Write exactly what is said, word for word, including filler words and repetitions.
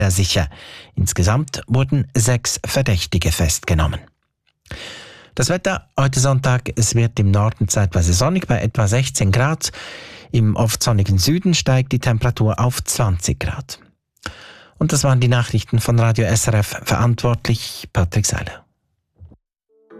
sicher. Insgesamt wurden sechs Verdächtige festgenommen. Das Wetter heute Sonntag, es wird im Norden zeitweise sonnig bei etwa sechzehn Grad. Im oft sonnigen Süden steigt die Temperatur auf zwanzig Grad. Und das waren die Nachrichten von Radio S R F, verantwortlich Patrick Seiler.